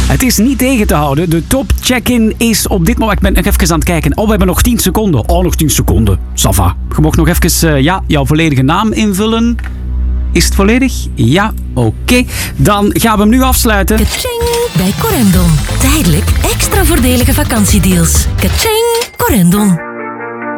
Het is niet tegen te houden. De top check-in is op dit moment... Ik ben nog even aan het kijken. We hebben nog 10 seconden. Nog 10 seconden. Sava. Je mag nog even jouw volledige naam invullen. Is het volledig? Ja, oké. Dan gaan we hem nu afsluiten. Kaching bij Corendon. Tijdelijk extra voordelige vakantiedeals. Kaching, Corendon.